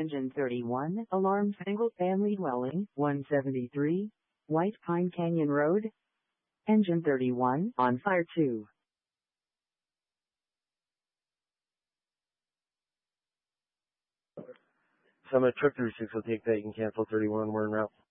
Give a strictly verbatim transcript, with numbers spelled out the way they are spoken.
Engine thirty-one, alarm single-family dwelling, one seventy-three, White Pine Canyon Road. Engine thirty-one, on fire two. So I'm going to trip through six will take that. You can cancel thirty-one. We're en route.